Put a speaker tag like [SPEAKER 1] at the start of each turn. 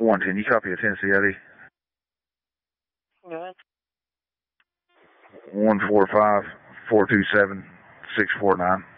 [SPEAKER 1] 110, you copy a Tennessee ID?
[SPEAKER 2] Go ahead.
[SPEAKER 1] 145-427-649.